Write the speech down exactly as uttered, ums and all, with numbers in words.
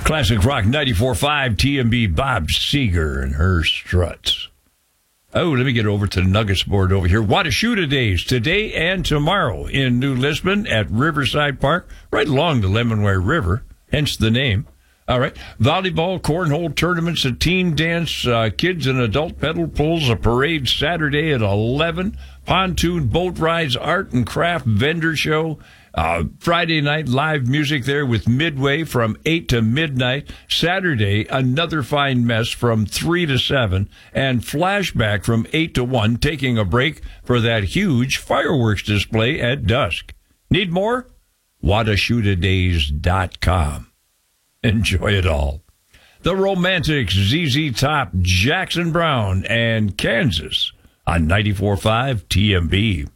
Classic Rock ninety-four point five, T M B, Bob Seger and her Struts. Oh, let me get over to the Nuggets board over here. Washouta Days today and tomorrow in New Lisbon at Riverside Park, right along the Lemonway River, hence the name. All right. Volleyball, cornhole tournaments, a teen dance, uh, kids and adult pedal pulls, a parade Saturday at eleven, pontoon boat rides, art and craft vendor show, uh, Friday night live music there with Midway from eight to midnight. Saturday, another fine mess from three to seven, and flashback from eight to one, taking a break for that huge fireworks display at dusk. Need more? Washouta days dot com. Enjoy it all. The Romantics, Z Z Top, Jackson Brown, and Kansas on ninety-four point five T M B.